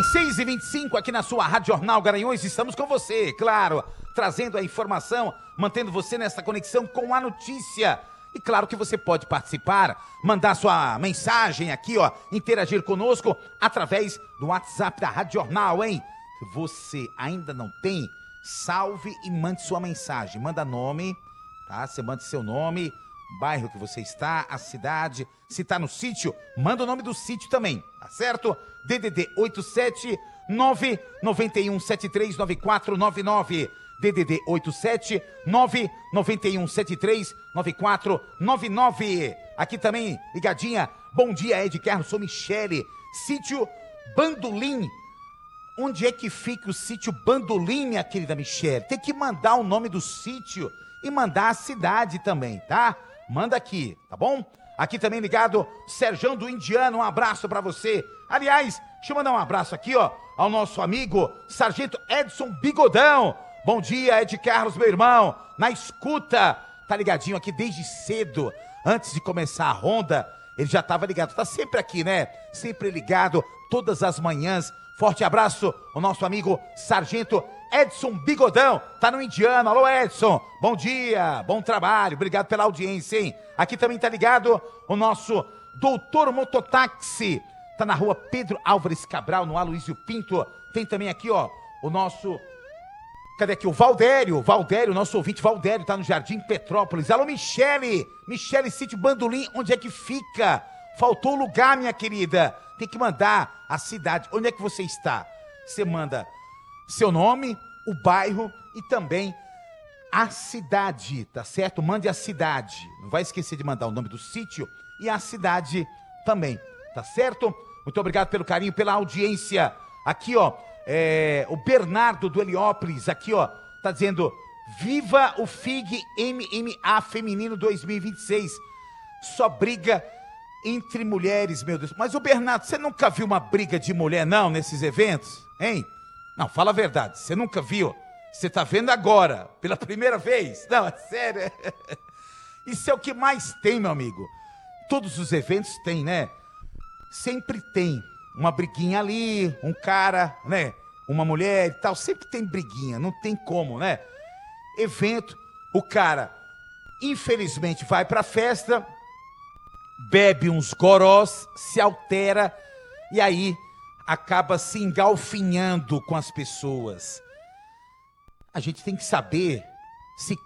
6h25 aqui na sua Rádio Jornal Garanhuns, estamos com você, claro, trazendo a informação, mantendo você nessa conexão com a notícia. E claro que você pode participar, mandar sua mensagem aqui, ó, interagir conosco através do WhatsApp da Rádio Jornal, hein? Se você ainda não tem, salve e mande sua mensagem. Manda nome, tá? Você manda seu nome, bairro que você está, a cidade. Se tá no sítio, manda o nome do sítio também, tá certo? DDD 87 991 73 9499. DDD 87 991 73 9499. Aqui também, ligadinha. Bom dia, Ed Carlos, sou Michele. Sítio Bandolim. Onde é que fica o sítio Bandolim, minha querida Michele? Tem que mandar o nome do sítio e mandar a cidade também, tá? Manda aqui, tá bom? Aqui também ligado, Serjão do Indiano, um abraço pra você. Aliás, deixa eu mandar um abraço aqui, ó, ao nosso amigo Sargento Edson Bigodão. Bom dia, Ed Carlos, meu irmão, na escuta, tá ligadinho aqui desde cedo, antes de começar a ronda, ele já tava ligado, tá sempre aqui, né? Sempre ligado, todas as manhãs. Forte abraço, o nosso amigo Sargento Edson Bigodão, tá no Indiano. Alô, Edson, bom dia, bom trabalho, obrigado pela audiência, hein? Aqui também tá ligado o nosso Doutor Mototáxi, tá na rua Pedro Álvares Cabral, no Aloysio Pinto. Tem também aqui, ó, o nosso... Cadê aqui? O Valdério, nosso ouvinte Valdério, tá no Jardim Petrópolis. Alô, Michele, Sítio Bandolim, onde é que fica? Faltou lugar, minha querida. Tem que mandar a cidade. Onde é que você está? Você manda seu nome, o bairro e também a cidade, tá certo? Mande a cidade. Não vai esquecer de mandar o nome do sítio e a cidade também, tá certo? Muito obrigado pelo carinho, pela audiência. Aqui, ó, o Bernardo do Heliópolis, aqui, ó, tá dizendo: viva o FIG MMA Feminino 2026. Só briga entre mulheres, meu Deus. Mas o Bernardo, você nunca viu uma briga de mulher, não, nesses eventos? Hein? Não, fala a verdade, você nunca viu. Você tá vendo agora, pela primeira vez. Não, é sério. Isso é o que mais tem, meu amigo. Todos os eventos tem, né? Sempre tem uma briguinha ali, um cara, né? Uma mulher e tal, sempre tem briguinha, não tem como, né? Evento, o cara, infelizmente, vai pra festa, bebe uns gorós, se altera e aí acaba se engalfinhando com as pessoas. A gente tem que saber se